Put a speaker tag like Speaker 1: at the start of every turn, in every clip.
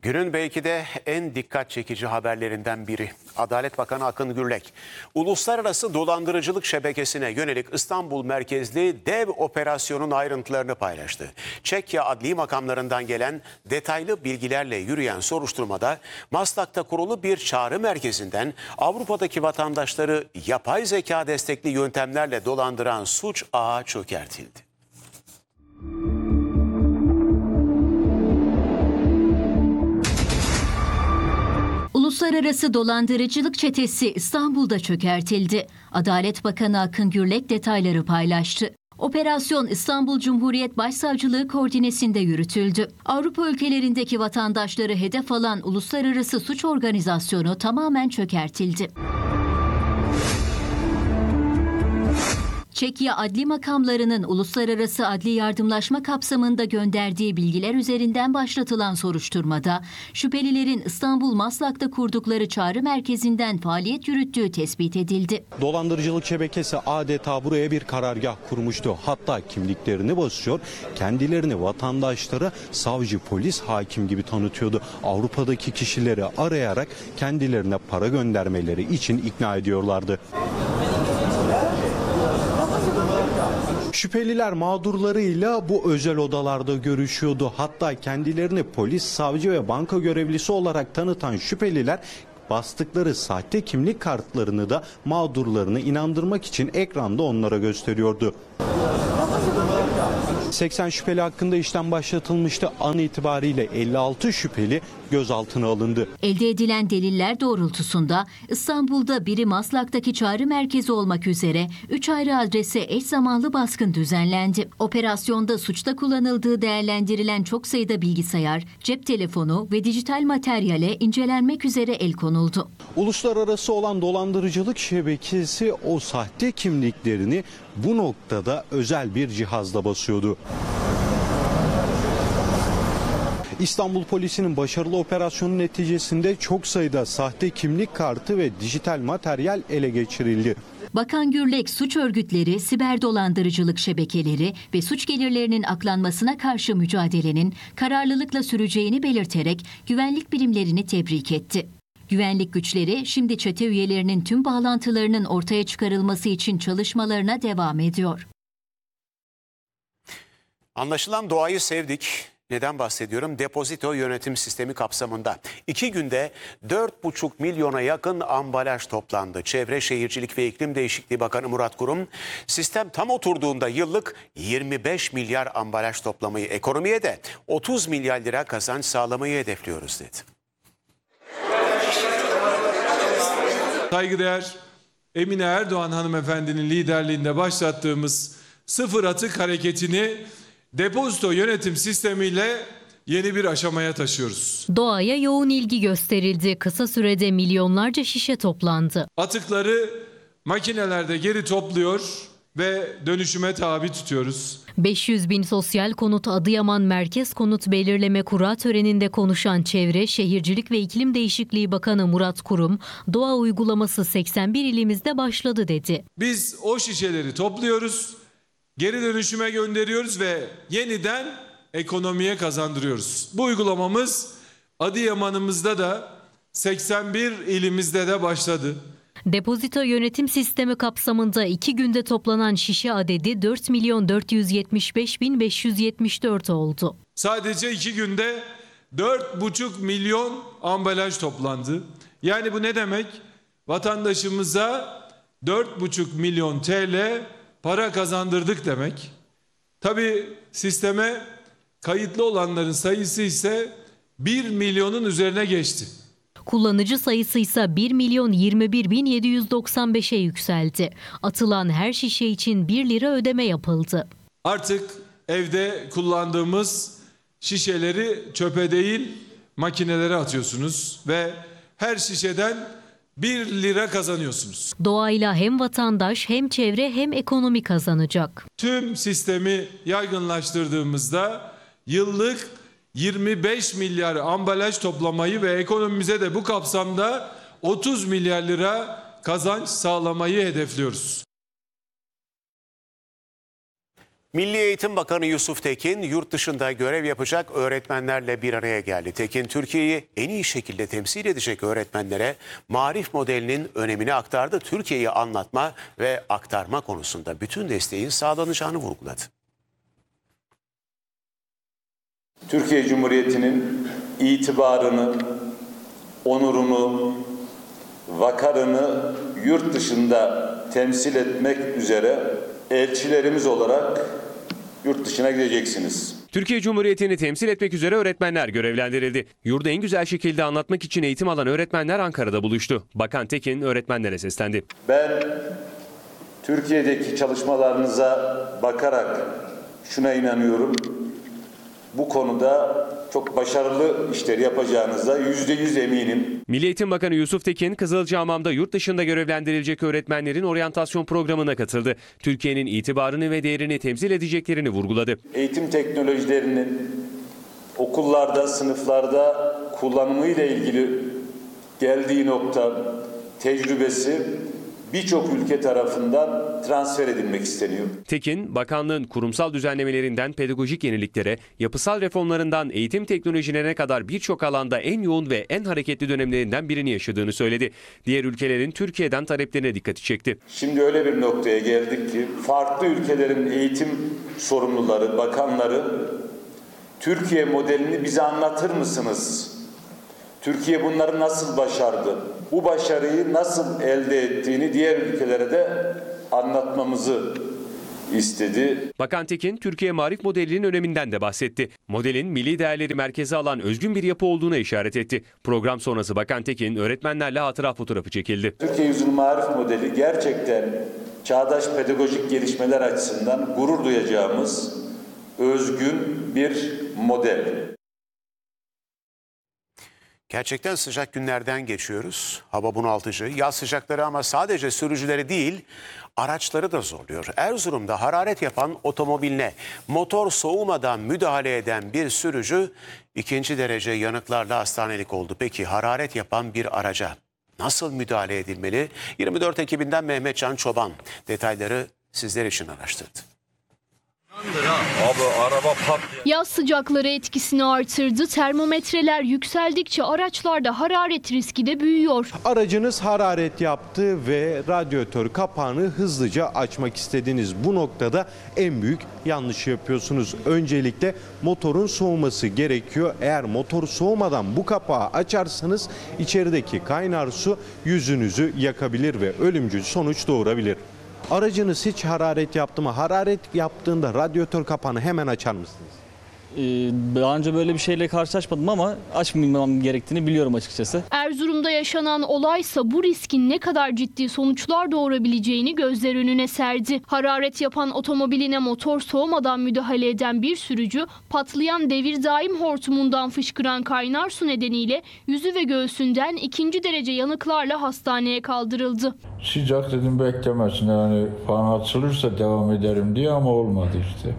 Speaker 1: Günün belki de en dikkat çekici haberlerinden biri. Adalet Bakanı Akın Gürlek, uluslararası dolandırıcılık şebekesine yönelik İstanbul merkezli dev operasyonun ayrıntılarını paylaştı. Çekya adli makamlarından gelen detaylı bilgilerle yürüyen soruşturmada Maslak'ta kurulu bir çağrı merkezinden Avrupa'daki vatandaşları yapay zeka destekli yöntemlerle dolandıran suç ağı çökertildi.
Speaker 2: Uluslararası dolandırıcılık çetesi İstanbul'da çökertildi. Adalet Bakanı Akın Gürlek detayları paylaştı. Operasyon İstanbul Cumhuriyet Başsavcılığı koordinesinde yürütüldü. Avrupa ülkelerindeki vatandaşları hedef alan uluslararası suç organizasyonu tamamen çökertildi. Çekya adli makamlarının uluslararası adli yardımlaşma kapsamında gönderdiği bilgiler üzerinden başlatılan soruşturmada şüphelilerin İstanbul Maslak'ta kurdukları çağrı merkezinden faaliyet yürüttüğü tespit edildi.
Speaker 3: Dolandırıcılık şebekesi adeta buraya bir karargah kurmuştu. Hatta kimliklerini basıyor, kendilerini vatandaşlara savcı, polis, hakim gibi tanıtıyordu. Avrupa'daki kişileri arayarak kendilerine para göndermeleri için ikna ediyorlardı. Şüpheliler mağdurlarıyla bu özel odalarda görüşüyordu. Hatta kendilerini polis, savcı ve banka görevlisi olarak tanıtan şüpheliler bastıkları sahte kimlik kartlarını da mağdurlarını inandırmak için ekranda onlara gösteriyordu. 80 şüpheli hakkında işlem başlatılmıştı. An itibariyle 56 şüpheli gözaltına alındı.
Speaker 2: Elde edilen deliller doğrultusunda İstanbul'da biri Maslak'taki çağrı merkezi olmak üzere 3 ayrı adrese eş zamanlı baskın düzenlendi. Operasyonda suçta kullanıldığı değerlendirilen çok sayıda bilgisayar, cep telefonu ve dijital materyale incelenmek üzere el konuldu.
Speaker 3: Uluslararası olan dolandırıcılık şebekesi o sahte kimliklerini bu noktada özel bir cihazla basıyordu. İstanbul Polisi'nin başarılı operasyonun neticesinde çok sayıda sahte kimlik kartı ve dijital materyal ele geçirildi.
Speaker 2: Bakan Gürlek, suç örgütleri, siber dolandırıcılık şebekeleri ve suç gelirlerinin aklanmasına karşı mücadelenin kararlılıkla süreceğini belirterek güvenlik birimlerini tebrik etti. Güvenlik güçleri şimdi çete üyelerinin tüm bağlantılarının ortaya çıkarılması için çalışmalarına devam ediyor.
Speaker 1: Anlaşılan doğayı sevdik. Neden bahsediyorum? Depozito yönetim sistemi kapsamında 2 günde 4,5 milyona yakın ambalaj toplandı. Çevre, Şehircilik ve İklim Değişikliği Bakanı Murat Kurum, sistem tam oturduğunda yıllık 25 milyar ambalaj toplamayı, ekonomiye de 30 milyar lira kazanç sağlamayı hedefliyoruz dedi.
Speaker 4: Saygıdeğer Emine Erdoğan hanımefendinin liderliğinde başlattığımız sıfır atık hareketini depozito yönetim sistemiyle yeni bir aşamaya taşıyoruz.
Speaker 5: Doğaya yoğun ilgi gösterildi. Kısa sürede milyonlarca şişe toplandı.
Speaker 4: Atıkları makinelerde geri topluyor ve dönüşüme tabi tutuyoruz.
Speaker 5: 500 bin sosyal konut Adıyaman Merkez Konut Belirleme Kura töreninde konuşan Çevre, Şehircilik ve İklim Değişikliği Bakanı Murat Kurum, doğa uygulaması 81 ilimizde başladı dedi.
Speaker 4: Biz o şişeleri topluyoruz, geri dönüşüme gönderiyoruz ve yeniden ekonomiye kazandırıyoruz. Bu uygulamamız Adıyaman'ımızda da 81 ilimizde de başladı.
Speaker 5: Depozito yönetim sistemi kapsamında 2 günde toplanan şişe adedi 4.475.574 oldu.
Speaker 4: Sadece 2 günde 4,5 milyon ambalaj toplandı. Yani bu ne demek? Vatandaşımıza 4,5 milyon TL para kazandırdık demek. Tabii sisteme kayıtlı olanların sayısı ise 1 milyonun üzerine geçti.
Speaker 5: Kullanıcı sayısı ise 1.021.795'e yükseldi. Atılan her şişe için 1 lira ödeme yapıldı.
Speaker 4: Artık evde kullandığımız şişeleri çöpe değil makinelere atıyorsunuz ve her şişeden 1 lira kazanıyorsunuz.
Speaker 5: Doğayla hem vatandaş hem çevre hem ekonomi kazanacak.
Speaker 4: Tüm sistemi yaygınlaştırdığımızda yıllık 25 milyar ambalaj toplamayı ve ekonomimize de bu kapsamda 30 milyar lira kazanç sağlamayı hedefliyoruz.
Speaker 1: Milli Eğitim Bakanı Yusuf Tekin yurt dışında görev yapacak öğretmenlerle bir araya geldi. Tekin, Türkiye'yi en iyi şekilde temsil edecek öğretmenlere Maarif modelinin önemini aktardı. Türkiye'yi anlatma ve aktarma konusunda bütün desteğin sağlanacağını vurguladı.
Speaker 6: Türkiye Cumhuriyeti'nin itibarını, onurunu, vakarını yurt dışında temsil etmek üzere elçilerimiz olarak yurt dışına gideceksiniz.
Speaker 7: Türkiye Cumhuriyeti'ni temsil etmek üzere öğretmenler görevlendirildi. Yurdu en güzel şekilde anlatmak için eğitim alan öğretmenler Ankara'da buluştu. Bakan Tekin öğretmenlere seslendi.
Speaker 6: Ben Türkiye'deki çalışmalarınıza bakarak şuna inanıyorum. Bu konuda çok başarılı işler yapacağınıza %100 eminim.
Speaker 7: Milli Eğitim Bakanı Yusuf Tekin, Kızılcahamam'da yurt dışında görevlendirilecek öğretmenlerin oryantasyon programına katıldı. Türkiye'nin itibarını ve değerini temsil edeceklerini vurguladı.
Speaker 6: Eğitim teknolojilerinin okullarda, sınıflarda kullanımıyla ilgili geldiği nokta tecrübesi birçok ülke tarafından transfer edilmek isteniyor.
Speaker 7: Tekin, bakanlığın kurumsal düzenlemelerinden pedagojik yeniliklere, yapısal reformlarından eğitim teknolojilerine kadar birçok alanda en yoğun ve en hareketli dönemlerinden birini yaşadığını söyledi. Diğer ülkelerin Türkiye'den taleplerine dikkati çekti.
Speaker 6: Şimdi öyle bir noktaya geldik ki farklı ülkelerin eğitim sorumluları, bakanları Türkiye modelini bize anlatır mısınız? Türkiye bunları nasıl başardı? Bu başarıyı nasıl elde ettiğini diğer ülkelere de anlatmamızı istedi.
Speaker 7: Bakan Tekin, Türkiye Maarif modelinin öneminden de bahsetti. Modelin milli değerleri merkeze alan özgün bir yapı olduğuna işaret etti. Program sonrası Bakan Tekin öğretmenlerle hatıra fotoğrafı çekildi.
Speaker 6: Türkiye Yüzyılı Maarif modeli gerçekten çağdaş pedagojik gelişmeler açısından gurur duyacağımız özgün bir model.
Speaker 1: Gerçekten sıcak günlerden geçiyoruz. Hava bunaltıcı. Yaz sıcakları ama sadece sürücüleri değil, araçları da zorluyor. Erzurum'da hararet yapan otomobiline motor soğumadan müdahale eden bir sürücü 2. derece yanıklarla hastanelik oldu. Peki hararet yapan bir araca nasıl müdahale edilmeli? 24 ekibinden Mehmet Can Çoban detayları sizler için araştırdı.
Speaker 8: Abi araba patlıyor.
Speaker 9: Yaz sıcakları etkisini artırdı. Termometreler yükseldikçe araçlarda hararet riski de büyüyor.
Speaker 3: Aracınız hararet yaptı ve radyatör kapağını hızlıca açmak istediniz. Bu noktada en büyük yanlışı yapıyorsunuz. Öncelikle motorun soğuması gerekiyor. Eğer motor soğumadan bu kapağı açarsanız içerideki kaynar su yüzünüzü yakabilir ve ölümcül sonuç doğurabilir. Aracınız hiç hararet yaptı mı? Hararet yaptığında radyatör kapağını hemen açar mısınız?
Speaker 10: Daha önce böyle bir şeyle karşılaşmadım ama açmamam gerektiğini biliyorum açıkçası.
Speaker 9: Erzurum'da yaşanan olaysa bu riskin ne kadar ciddi sonuçlar doğurabileceğini gözler önüne serdi. Hararet yapan otomobiline motor soğumadan müdahale eden bir sürücü patlayan devir daim hortumundan fışkıran kaynar su nedeniyle yüzü ve göğsünden 2. derece yanıklarla hastaneye kaldırıldı.
Speaker 8: Sıcak dedim beklemesin, yani fan açılırsa devam ederim diye ama olmadı işte.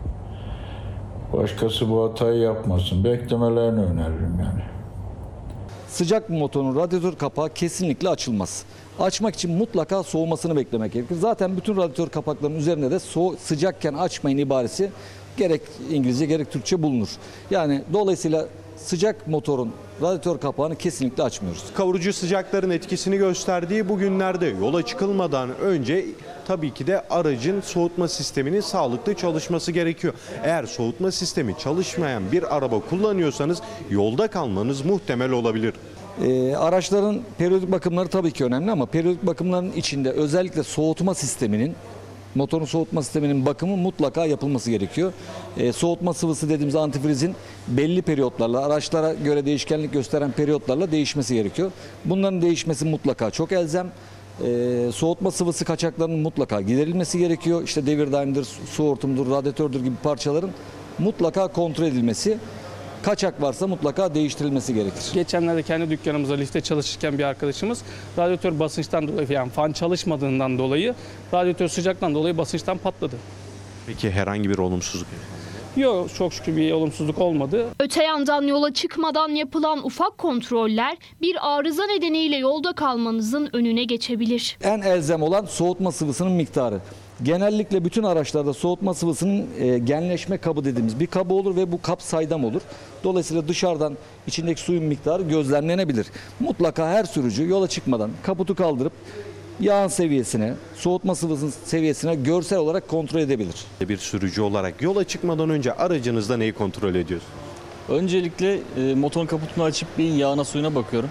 Speaker 8: Başkası bu hatayı yapmasın. Beklemelerini öneririm yani.
Speaker 10: Sıcak bir motorun radyatör kapağı kesinlikle açılmaz. Açmak için mutlaka soğumasını beklemek gerekir. Zaten bütün radyatör kapaklarının üzerinde de sıcakken açmayın ibaresi gerek İngilizce gerek Türkçe bulunur. Yani dolayısıyla sıcak motorun radyatör kapağını kesinlikle açmıyoruz.
Speaker 3: Kavurucu sıcakların etkisini gösterdiği bu günlerde yola çıkılmadan önce tabii ki de aracın soğutma sisteminin sağlıklı çalışması gerekiyor. Eğer soğutma sistemi çalışmayan bir araba kullanıyorsanız yolda kalmanız muhtemel olabilir.
Speaker 10: Araçların periyodik bakımları tabii ki önemli ama periyodik bakımların içinde özellikle soğutma sisteminin, motorun soğutma sisteminin bakımı mutlaka yapılması gerekiyor. Soğutma sıvısı dediğimiz antifrizin belli periyotlarla, araçlara göre değişkenlik gösteren periyotlarla değişmesi gerekiyor. Bunların değişmesi mutlaka çok elzem. Soğutma sıvısı kaçaklarının mutlaka giderilmesi gerekiyor. İşte devir daimdir, su hortumudur, radyatördür gibi parçaların mutlaka kontrol edilmesi. Kaçak varsa mutlaka değiştirilmesi gerekir.
Speaker 11: Geçenlerde kendi dükkanımızda lifte çalışırken bir arkadaşımız radyatör basınçtan dolayı, yani fan çalışmadığından dolayı radyatör sıcaktan dolayı basınçtan patladı.
Speaker 3: Peki herhangi bir olumsuzluk?
Speaker 11: Yok, çok şükür bir olumsuzluk olmadı.
Speaker 9: Öte yandan yola çıkmadan yapılan ufak kontroller bir arıza nedeniyle yolda kalmanızın önüne geçebilir.
Speaker 10: En elzem olan soğutma sıvısının miktarı. Genellikle bütün araçlarda soğutma sıvısının genleşme kabı dediğimiz bir kabı olur ve bu kap saydam olur. Dolayısıyla dışarıdan içindeki suyun miktarı gözlemlenebilir. Mutlaka her sürücü yola çıkmadan kaputu kaldırıp yağın seviyesine, soğutma sıvısının seviyesine görsel olarak kontrol edebilir.
Speaker 3: Bir sürücü olarak yola çıkmadan önce aracınızda neyi kontrol ediyorsunuz?
Speaker 12: Öncelikle motorun kaputunu açıp bir yağına suyuna bakıyorum.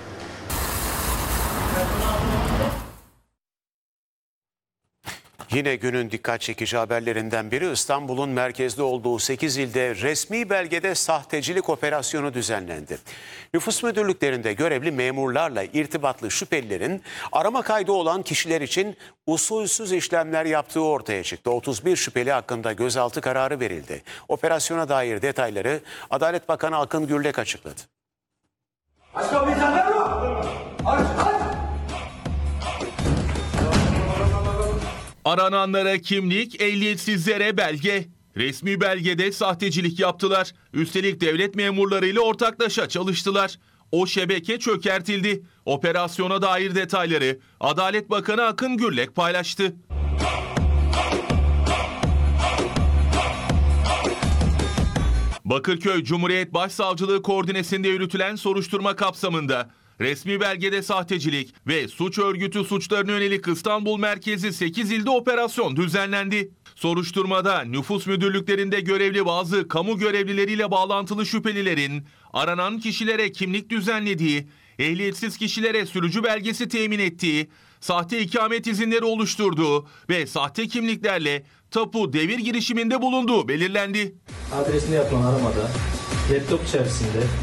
Speaker 1: Yine günün dikkat çekici haberlerinden biri İstanbul'un merkezde olduğu 8 ilde resmi belgede sahtecilik operasyonu düzenlendi. Nüfus müdürlüklerinde görevli memurlarla irtibatlı şüphelilerin arama kaydı olan kişiler için usulsüz işlemler yaptığı ortaya çıktı. 31 şüpheli hakkında gözaltı kararı verildi. Operasyona dair detayları Adalet Bakanı Akın Gürlek açıkladı.
Speaker 13: Arananlara kimlik, ehliyetsizlere belge. Resmi belgede sahtecilik yaptılar. Üstelik devlet memurlarıyla ortaklaşa çalıştılar. O şebeke çökertildi. Operasyona dair detayları Adalet Bakanı Akın Gürlek paylaştı. Bakırköy Cumhuriyet Başsavcılığı koordinesinde yürütülen soruşturma kapsamında resmi belgede sahtecilik ve suç örgütü suçlarına yönelik İstanbul merkezi 8 ilde operasyon düzenlendi. Soruşturmada nüfus müdürlüklerinde görevli bazı kamu görevlileriyle bağlantılı şüphelilerin aranan kişilere kimlik düzenlediği, ehliyetsiz kişilere sürücü belgesi temin ettiği, sahte ikamet izinleri oluşturduğu ve sahte kimliklerle tapu devir girişiminde bulunduğu belirlendi.
Speaker 14: Adresinde yapılan aramada laptop içerisinde